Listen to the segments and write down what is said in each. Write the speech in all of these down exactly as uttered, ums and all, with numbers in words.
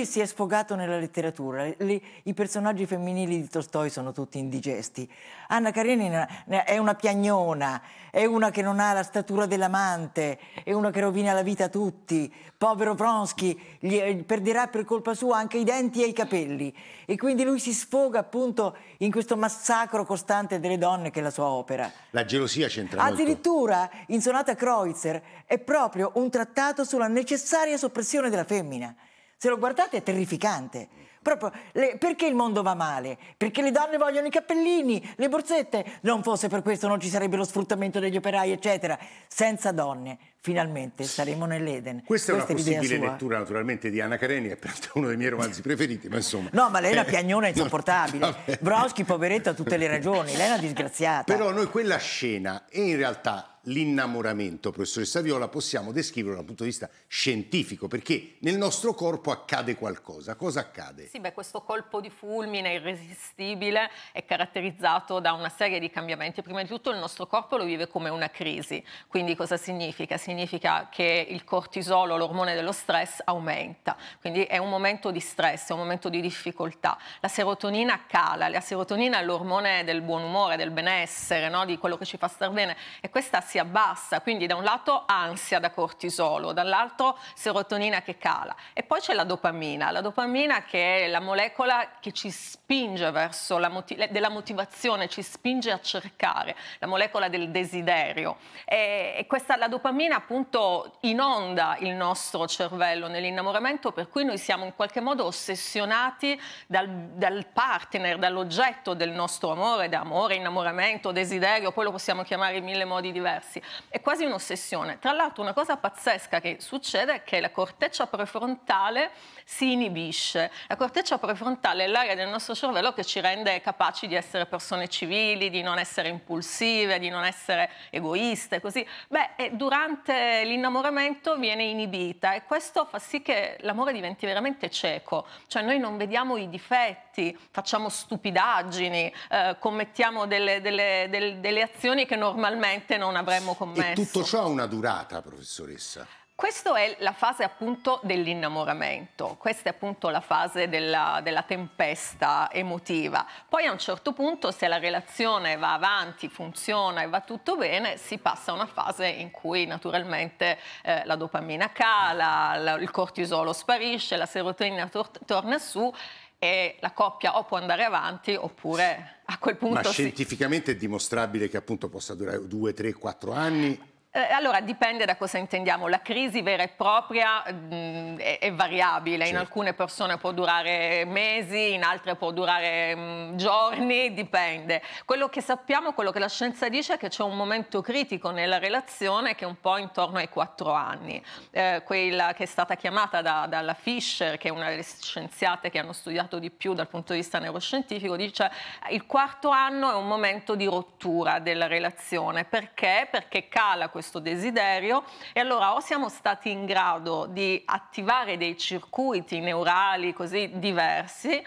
lui si è sfogato nella letteratura. Le, I personaggi femminili di Tolstoi sono tutti indigesti. Anna Karenina è una piagnona, è una che non ha la statura dell'amante, è una che rovina la vita a tutti. Povero Vronsky gli perderà per colpa sua anche i denti e i capelli. E quindi lui si sfoga appunto in questo massacro costante delle donne che è la sua opera. La gelosia c'entra molto. Addirittura in Sonata Kreutzer è proprio un trattato sulla necessaria soppressione della femmina. Se lo guardate è terrificante. Proprio le, perché il mondo va male? Perché le donne vogliono i cappellini, le borsette. Non fosse per questo non ci sarebbe lo sfruttamento degli operai, eccetera. Senza donne, finalmente saremo nell'Eden. Questa, Questa è una è possibile sua. lettura naturalmente di Anna Karenina, è uno dei miei romanzi preferiti, ma insomma... No, ma lei è una piagnona insopportabile. Vronsky, poveretto, ha tutte le ragioni. Lei è una disgraziata. Però noi quella scena e in realtà l'innamoramento, professoressa Viola, possiamo descriverlo dal punto di vista scientifico, perché nel nostro corpo accade qualcosa. Cosa accade? Sì, beh, questo colpo di fulmine irresistibile è caratterizzato da una serie di cambiamenti. Prima di tutto il nostro corpo lo vive come una crisi. Quindi cosa significa? Significa che il cortisolo, l'ormone dello stress, aumenta. Quindi è un momento di stress, è un momento di difficoltà. La serotonina cala. La serotonina è l'ormone del buon umore, del benessere, no? Di quello che ci fa star bene. E questa si abbassa, quindi da un lato ansia da cortisolo, dall'altro serotonina che cala. E poi c'è la dopamina. La dopamina che è la molecola che ci spinge verso la motiv- della motivazione, ci spinge a cercare, la molecola del desiderio. E, e questa, la dopamina appunto inonda il nostro cervello nell'innamoramento, per cui noi siamo in qualche modo ossessionati dal, dal partner, dall'oggetto del nostro amore, d'amore, innamoramento, desiderio, poi lo possiamo chiamare in mille modi diversi. È quasi un'ossessione. Tra l'altro una cosa pazzesca che succede è che la corteccia prefrontale si inibisce. La corteccia prefrontale è l'area del nostro cervello che ci rende capaci di essere persone civili, di non essere impulsive, di non essere egoiste, così. Beh, e durante l'innamoramento viene inibita e questo fa sì che l'amore diventi veramente cieco. Cioè noi non vediamo i difetti, facciamo stupidaggini, eh, commettiamo delle, delle, delle, delle azioni che normalmente non avremmo commesso. E tutto ciò ha una durata, professoressa? Questa è la fase appunto dell'innamoramento, questa è appunto la fase della, della tempesta emotiva. Poi a un certo punto, se la relazione va avanti, funziona e va tutto bene, si passa a una fase in cui naturalmente eh, la dopamina cala, la, il cortisolo sparisce, la serotonina tor- torna su e la coppia o può andare avanti oppure a quel punto... Ma si... scientificamente è dimostrabile che appunto possa durare due, tre, quattro anni? Eh, allora dipende da cosa intendiamo. La crisi vera e propria mh, è, è variabile, certo. In alcune persone può durare mesi, in altre può durare mh, giorni, dipende. Quello che sappiamo, quello che la scienza dice è che c'è un momento critico nella relazione che è un po' intorno ai quattro anni, eh, quella che è stata chiamata da, dalla Fisher, che è una delle scienziate che hanno studiato di più dal punto di vista neuroscientifico, dice il quarto anno è un momento di rottura della relazione. Perché? Perché cala questo questo desiderio e allora o siamo stati in grado di attivare dei circuiti neurali così diversi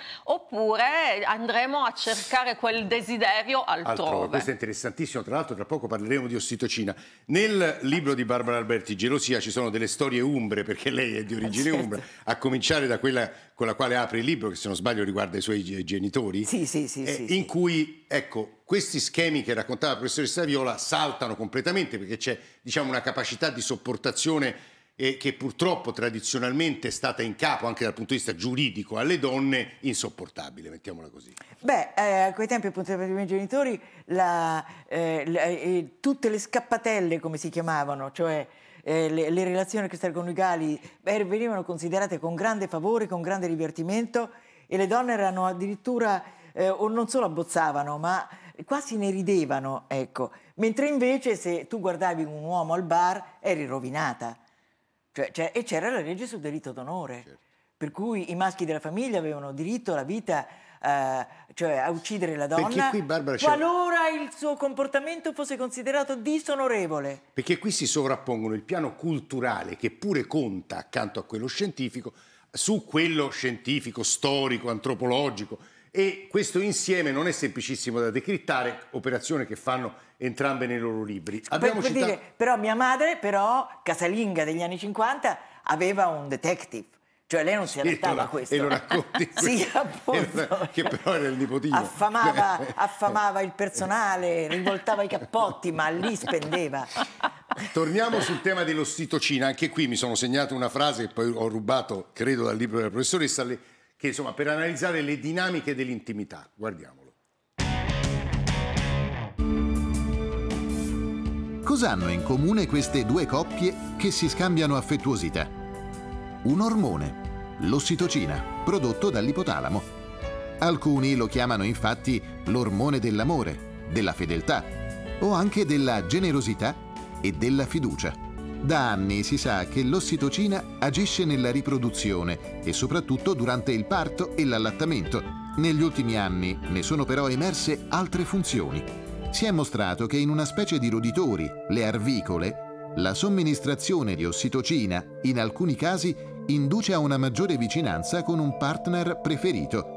oppure andremo a cercare quel desiderio altrove. altrove. Questo è interessantissimo, tra l'altro tra poco parleremo di ossitocina. Nel libro di Barbara Alberti, Gelosia, ci sono delle storie umbre perché lei è di origine certo. umbra, a cominciare da quella con la quale apre il libro, che se non sbaglio riguarda i suoi genitori, sì, sì, sì, eh, sì, in sì. cui ecco questi schemi che raccontava la professoressa Viola saltano completamente perché c'è diciamo una capacità di sopportazione eh, che purtroppo tradizionalmente è stata in capo anche dal punto di vista giuridico alle donne insopportabile, mettiamola così. Beh, eh, a quei tempi appunto per i miei genitori la, eh, la, eh, tutte le scappatelle come si chiamavano, cioè eh, le, le relazioni extraconiugali beh, venivano considerate con grande favore, con grande divertimento e le donne erano addirittura eh, o non solo abbozzavano ma quasi ne ridevano, ecco. Mentre invece se tu guardavi un uomo al bar eri rovinata. Cioè, cioè, e c'era la legge sul delitto d'onore, certo. Per cui i maschi della famiglia avevano diritto alla vita, eh, cioè a uccidere la donna qui, Barbara, qualora il suo comportamento fosse considerato disonorevole. Perché qui si sovrappongono il piano culturale, che pure conta accanto a quello scientifico, su quello scientifico, storico, antropologico. E questo insieme non è semplicissimo da decrittare, operazione che fanno entrambe nei loro libri. Abbiamo per, per citato... dire, però mia madre, però, casalinga degli anni cinquanta, aveva un detective, Cioè lei non si adattava a questo. E lo racconti sì, appunto. Che però era il nipotino. Affamava, affamava il personale, rivoltava i cappotti, ma lì spendeva. Torniamo sul tema dell'ossitocina. Anche qui mi sono segnato una frase che poi ho rubato, credo, dal libro della professoressa, che insomma, per analizzare le dinamiche dell'intimità. Guardiamolo. Cosa hanno in comune queste due coppie che si scambiano affettuosità? Un ormone, l'ossitocina, prodotto dall'ipotalamo. Alcuni lo chiamano infatti l'ormone dell'amore, della fedeltà o anche della generosità e della fiducia. Da anni si sa che l'ossitocina agisce nella riproduzione e soprattutto durante il parto e l'allattamento. Negli ultimi anni ne sono però emerse altre funzioni. Si è mostrato che in una specie di roditori, le arvicole, la somministrazione di ossitocina in alcuni casi induce a una maggiore vicinanza con un partner preferito.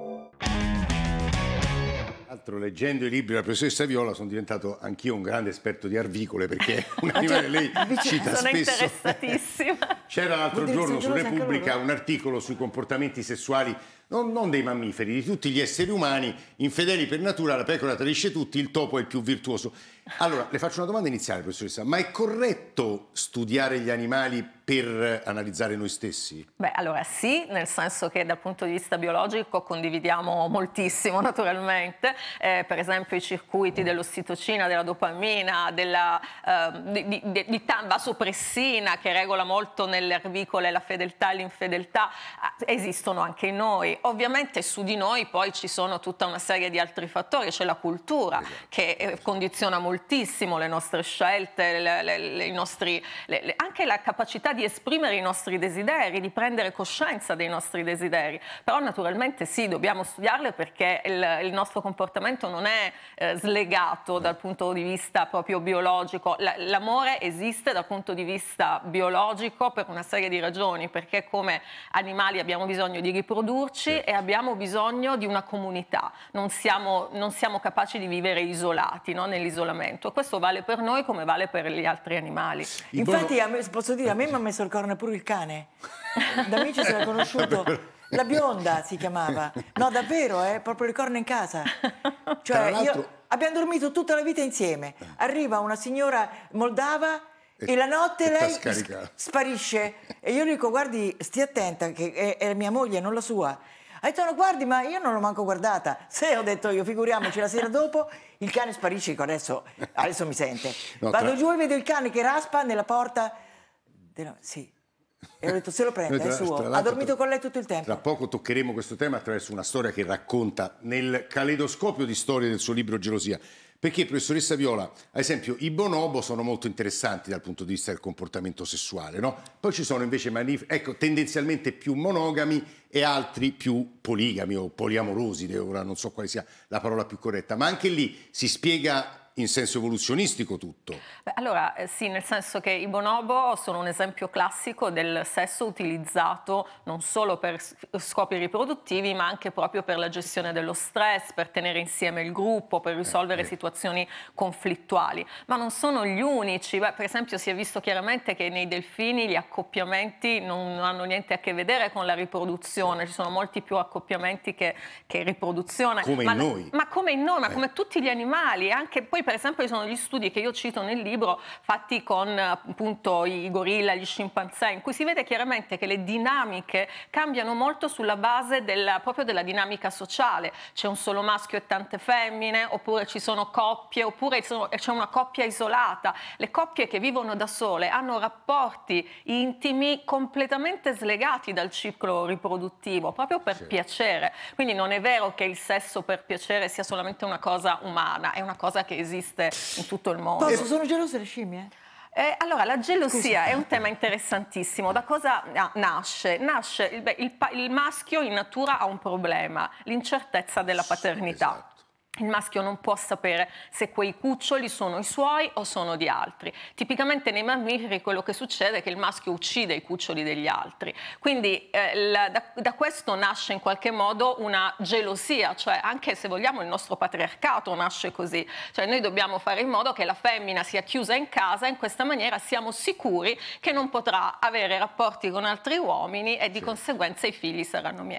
Leggendo i libri della professoressa Viola sono diventato anch'io un grande esperto di arvicole, perché è un animale lei cita sono spesso. Interessatissima. C'era l'altro giorno su Repubblica un articolo sui comportamenti sessuali non, non dei mammiferi, di tutti gli esseri umani. Infedeli per natura, la pecora tradisce tutti, il topo è il più virtuoso. Allora, le faccio una domanda iniziale, professoressa, ma è corretto studiare gli animali per analizzare noi stessi? Beh, allora sì, nel senso che dal punto di vista biologico condividiamo moltissimo, naturalmente, eh, per esempio i circuiti dell'ossitocina, della dopamina, della eh, di, di, di, di vasopressina, che regola molto nelle arvicole la fedeltà e l'infedeltà, eh, esistono anche in noi. Ovviamente su di noi poi ci sono tutta una serie di altri fattori, c'è la cultura che eh, condiziona moltissimo le nostre scelte, le, le, le, i nostri, le, le, anche la capacità di esprimere i nostri desideri, di prendere coscienza dei nostri desideri. Però naturalmente sì, dobbiamo studiarle, perché il, il nostro comportamento non è eh, slegato dal punto di vista proprio biologico. La, l'amore esiste dal punto di vista biologico per una serie di ragioni, perché come animali abbiamo bisogno di riprodurci e abbiamo bisogno di una comunità. Non siamo, non siamo capaci di vivere isolati, no? Nell'isolamento. Questo vale per noi come vale per gli altri animali. Infatti, a me, posso dire, a me mi ha messo il corno pure il cane. Da amici si era conosciuto. La bionda si chiamava. No, davvero, eh? Proprio le corna in casa. Cioè, io, abbiamo dormito tutta la vita insieme. Arriva una signora moldava e, e la notte e lei sparisce. E io dico, guardi, stia attenta, che è, è mia moglie, non la sua. Ha detto, no, guardi, ma io non l'ho manco guardata. Se ho detto io, figuriamoci, la sera dopo il cane sparisce, dico, adesso, adesso mi sente. No, Vado tra... giù e vedo il cane che raspa nella porta. Della... Sì. E ho detto, se lo prende, è suo. Ha dormito con lei tutto il tempo. Tra poco toccheremo questo tema attraverso una storia che racconta nel caleidoscopio di storie del suo libro Gelosia. Perché, professoressa Viola, ad esempio, i bonobo sono molto interessanti dal punto di vista del comportamento sessuale, no? Poi ci sono invece manif- ecco, tendenzialmente più monogami e altri più poligami o poliamorosi, ora non so quale sia la parola più corretta, ma anche lì si spiega in senso evoluzionistico tutto. Beh, allora eh, sì, nel senso che i bonobo sono un esempio classico del sesso utilizzato non solo per scopi riproduttivi, ma anche proprio per la gestione dello stress, per tenere insieme il gruppo, per risolvere eh, eh. situazioni conflittuali. Ma non sono gli unici. Beh, per esempio si è visto chiaramente che nei delfini gli accoppiamenti non hanno niente a che vedere con la riproduzione, ci sono molti più accoppiamenti che, che riproduzione. Come ma, in noi. Ma come in noi, ma eh. come tutti gli animali, anche poi per esempio ci sono gli studi che io cito nel libro fatti con appunto i gorilla, gli scimpanzé, in cui si vede chiaramente che le dinamiche cambiano molto sulla base della, proprio della dinamica sociale. C'è un solo maschio e tante femmine, oppure ci sono coppie, oppure c'è una coppia isolata. Le coppie che vivono da sole hanno rapporti intimi completamente slegati dal ciclo riproduttivo, proprio per sì. piacere. Quindi non è vero che il sesso per piacere sia solamente una cosa umana, è una cosa che esiste in tutto il mondo. Posso, sono gelose le scimmie? Eh, allora, la gelosia Scusa. è un tema interessantissimo. Da cosa nasce? Nasce il, beh, il, il maschio in natura ha un problema, l'incertezza della paternità. Esatto. Il maschio non può sapere se quei cuccioli sono i suoi o sono di altri. Tipicamente nei mammiferi quello che succede è che il maschio uccide i cuccioli degli altri. Quindi eh, la, da, da questo nasce in qualche modo una gelosia, cioè anche se vogliamo il nostro patriarcato nasce così. Cioè noi dobbiamo fare in modo che la femmina sia chiusa in casa, in questa maniera siamo sicuri che non potrà avere rapporti con altri uomini e di Sì. conseguenza i figli saranno miei.